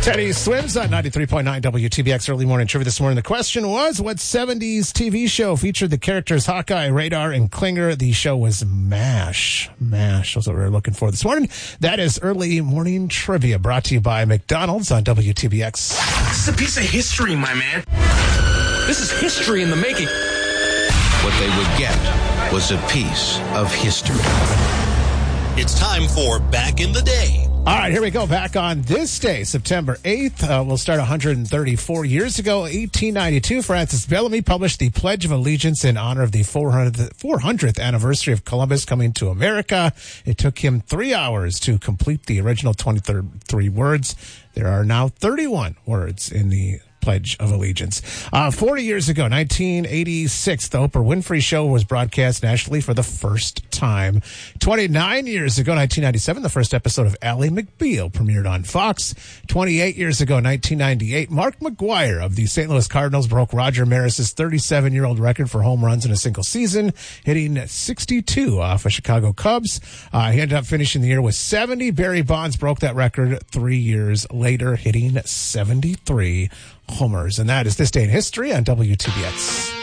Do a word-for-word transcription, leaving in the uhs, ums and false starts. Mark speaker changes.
Speaker 1: Teddy Swims on ninety-three point nine W T B X Early Morning Trivia this morning. The question was, what seventies T V show featured the characters Hawkeye, Radar, and Klinger? The show was MASH. MASH. That's what we were looking for this morning. That is Early Morning Trivia, brought to you by McDonald's on W T B X.
Speaker 2: This is a piece of history, my man. This is history in the making.
Speaker 3: What they would get was a piece of history.
Speaker 4: It's time for Back in the Day.
Speaker 1: All right, here we go. Back on this day, September eighth, uh, we'll start one hundred thirty-four years ago, eighteen ninety-two. Francis Bellamy published the Pledge of Allegiance in honor of the four hundredth anniversary of Columbus coming to America. It took him three hours to complete the original twenty-three words. There are now thirty-one words in the Pledge of Allegiance. Uh, forty years ago, nineteen eighty-six, the Oprah Winfrey Show was broadcast nationally for the first time. twenty-nine years ago, nineteen ninety-seven, the first episode of Ally McBeal premiered on Fox. twenty-eight years ago, nineteen ninety-eight, Mark McGwire of the Saint Louis Cardinals broke Roger Maris's thirty-seven-year-old record for home runs in a single season, hitting sixty-two off of Chicago Cubs. Uh, he ended up finishing the year with seventy. Barry Bonds broke that record three years later, hitting seventy-three homers. And that is This Day in History on W T B X.